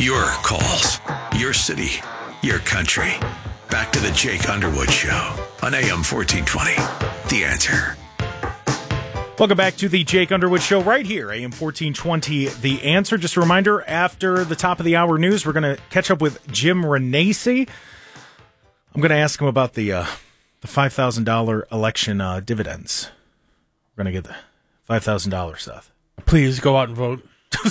Your calls, your city, your country. Back to the Jake Underwood Show on AM 1420. The Answer. Welcome back to the Jake Underwood Show right here, AM 1420. The Answer. Just a reminder, after the top of the hour news, we're going to catch up with Jim Renacci. I'm going to ask him about the $5,000 election dividends. We're going to get the $5,000, Seth. Please go out and vote.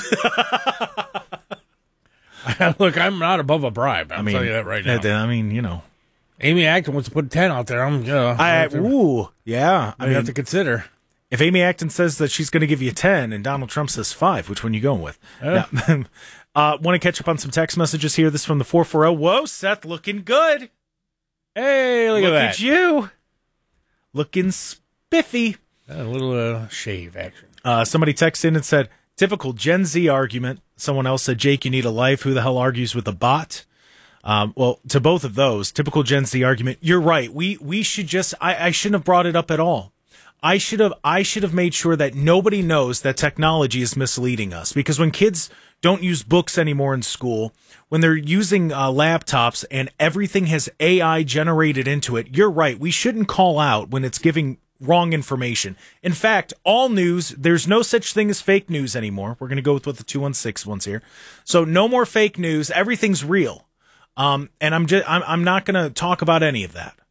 Look, I'm not above a bribe. I'll tell you that right now. I mean, you know. Amy Acton wants to put 10 out there. Yeah. I have to consider. If Amy Acton says that she's going to give you 10 and Donald Trump says 5, which one are you going with? Want to catch up on some text messages here. This is from the 440. Whoa, Seth, looking good. Hey, look at that. Look at you. Looking spiffy. A little shave action. Somebody texted in and said, typical Gen Z argument. Someone else said, Jake, you need a life. Who the hell argues with a bot? Well, to both of those, typical Gen Z argument. You're right. We should just, I shouldn't have brought it up at all. I should have made sure that nobody knows that technology is misleading us, because when kids don't use books anymore in school, when they're using laptops and everything has AI generated into it, you're right. We shouldn't call out when it's giving wrong information. In fact, all news, there's no such thing as fake news anymore. We're going to go with what the 216 ones here. So no more fake news. Everything's real. And I'm not going to talk about any of that.